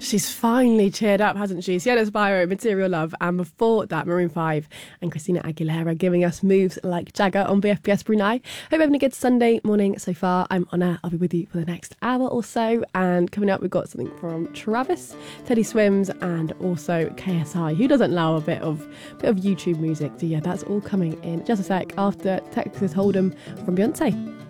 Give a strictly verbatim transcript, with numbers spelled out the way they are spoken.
She's finally cheered up, hasn't she? Sienna Spiro, Material Love, and before that, Maroon five and Christina Aguilera giving us Moves Like Jagger on B F B S Brunei. Hope you're having a good Sunday morning so far. I'm Honor. I'll be with you for the next hour or so. And coming up, we've got something from Travis, Teddy Swims, and also K S I. Who doesn't love a bit of bit of YouTube music? So yeah, that's all coming in just a sec after Texas Hold'em from Beyonce.